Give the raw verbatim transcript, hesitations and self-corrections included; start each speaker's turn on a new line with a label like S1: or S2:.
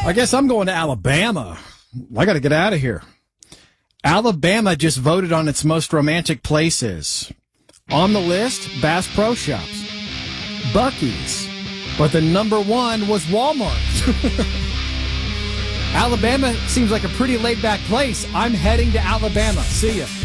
S1: I guess I'm going to Alabama. I got to get out of here. Alabama just voted on its most romantic places. On the list, Bass Pro Shops, Buc-ee's, but the number one was Walmart. Alabama seems like a pretty laid-back place. I'm heading to Alabama. See ya.